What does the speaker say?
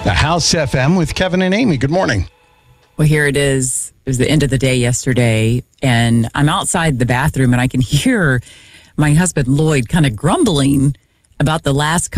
The House FM with Kevin and Amy. Good morning. Well, here it is. It was the end of the day yesterday, and I'm outside the bathroom, and I can hear my husband, Lloyd, kind of grumbling about the last